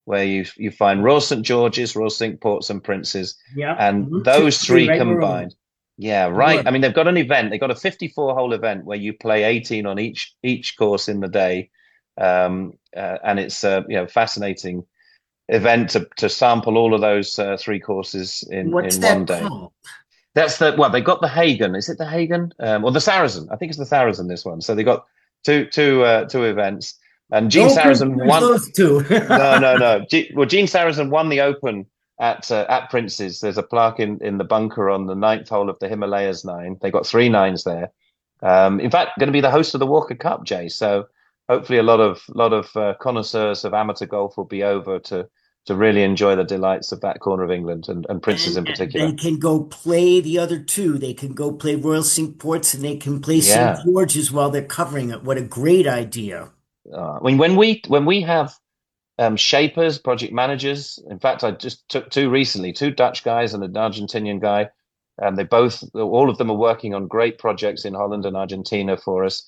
where you find Royal St George's, Royal Cinque Ports, and Princes, Yeah. and Route those 2 three right where we are. combined. Yeah, right. I What? mean, they've got an event. They've got a 54 hole event where you play 18 on each course in the day, and it's fascinating event to sample all of those three courses What's in one that day. called? That's the well, they got the Hagen. Is it the Hagen or the Saracen? I think it's the Saracen. This one. So they got two events, and Gene Don't Sarazen confuse won. those two. No, no, no. Well, Gene Sarazen won the Open at Prince's. There's a plaque in the bunker on the ninth hole of the Himalayas nine. They got three nines there. In fact, going to be the host of the Walker Cup, Jay. So hopefully, a lot of connoisseurs of amateur golf will be over to really enjoy the delights of that corner of England and Prince's in And they particular. can go play the other two. They can go play Royal Cinque Ports and they can play St. Yeah. George's while they're covering it. What a great idea. I mean, when we have shapers, project managers. In fact, I just took two recently, two Dutch guys and an Argentinian guy. And all of them are working on great projects in Holland and Argentina for us.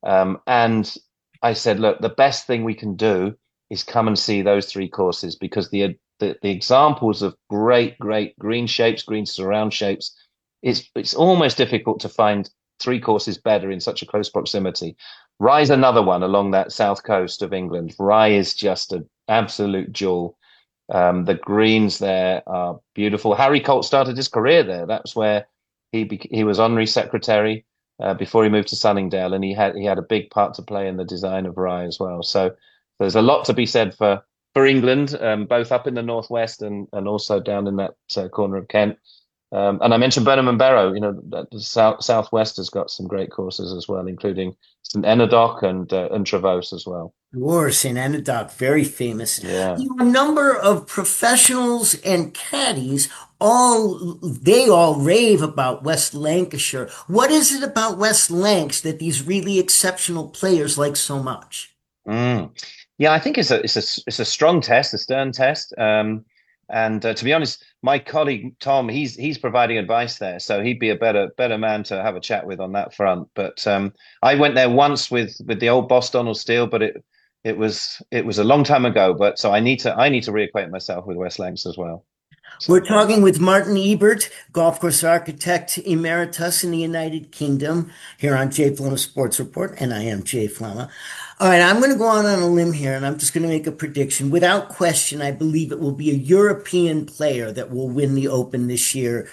And I said, look, the best thing we can do is come and see those three courses because the examples of great green shapes, green surround shapes, it's almost difficult to find three courses better in such a close proximity. Rye is another one along that south coast of England. Rye is just an absolute jewel. The greens there are beautiful. Harry Colt started his career there. That's where he was honorary secretary before he moved to Sunningdale, and he had a big part to play in the design of Rye as well. So there's a lot to be said for England, both up in the northwest and also down in that corner of Kent. And I mentioned Burnham and Barrow. The southwest has got some great courses as well, including St Enodoc and Trevose as well. War, St. Enodoc, very famous. Yeah. A number of professionals and caddies, they all rave about West Lancashire. What is it about West Lancs that these really exceptional players like so much? Mm. Yeah, I think it's a strong test, a stern test. And to be honest, my colleague Tom, he's providing advice there, so he'd be a better man to have a chat with on that front. But I went there once with the old boss Donald Steele, but it was a long time ago. But so I need to reacquaint myself with West Lancs as well. We're So talking with Martin Ebert, golf course architect emeritus in the United Kingdom, here on Jay Flama Sports Report, and I am Jay Flama. All right, I'm going to go on a limb here, and I'm just going to make a prediction. Without question, I believe it will be a European player that will win the Open this year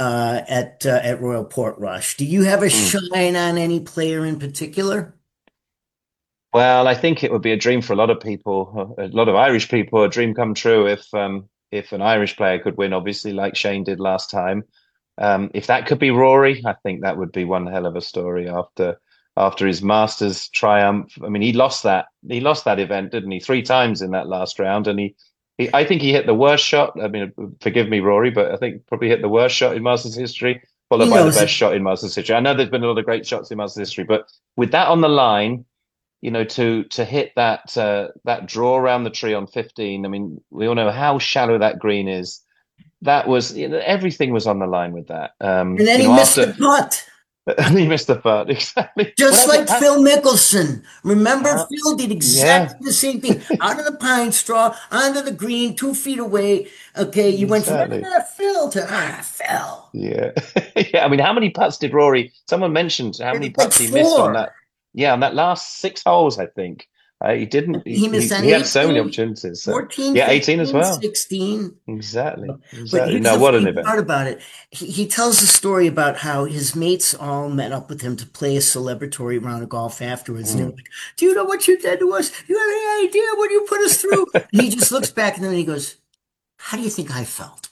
at Royal Portrush. Do you have a mm. shine on any player in particular? Well, I think it would be a dream for a lot of people, a lot of Irish people, a dream come true if an Irish player could win, obviously, like Shane did last time. If that could be Rory, I think that would be one hell of a story after his Masters triumph. I mean, he lost that event, didn't he? Three times in that last round, and I think he hit the worst shot. I mean, forgive me, Rory, but I think probably hit the worst shot in Masters history, He followed by the knows best it. shot in Masters history. I know there's been a lot of great shots in Masters history, but with that on the line to hit that draw around the tree on 15. I mean, we all know how shallow that green is. That was everything was on the line with that. And then he missed the After putt. he missed the putt exactly. Just Well, like Phil Mickelson. Remember, how, Phil did yeah, exactly the same thing. Out of the pine straw, onto the green, 2 feet away. Okay, you went from exactly. Phil to Phil. Yeah, yeah. I mean, how many putts did Rory? Someone mentioned how many Like putts he missed on four. that. Yeah, on that last six holes, I think he didn't. He, He missed he on he had so many 18, opportunities. So 14, yeah, 18 as 15, well. 16. Exactly, But exactly. here's No, the what an funny event. part about it. He tells a story about how his mates all met up with him to play a celebratory round of golf afterwards. And they're Mm. like, "Do you know what you did to us? Do you have any idea what you put us through?" And he just looks back and then he goes, "How do you think I felt?"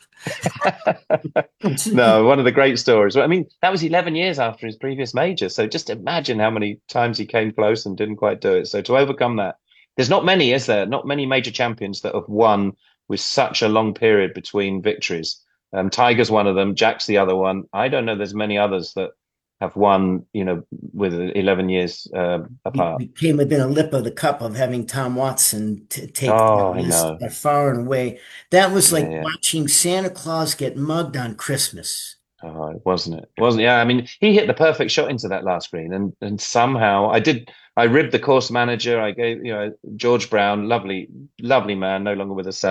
No, one of the great stories. Well, I mean, that was 11 years after his previous major. So just imagine how many times he came close and didn't quite do it. So to overcome that, there's not many, is there? Not many major champions that have won with such a long period between victories. Tiger's one of them. Jack's the other one. I don't know. There's many others that have won, with 11 years He apart. came within a lip of the cup of having Tom Watson take that Oh, I list know. by far and away. That was Yeah, like yeah. watching Santa Claus get mugged on Christmas. Oh, wasn't it? Wasn't Yeah, I mean, he hit the perfect shot into that last green, and somehow I ribbed the course manager. I gave George Brown, lovely, lovely man, no longer with us.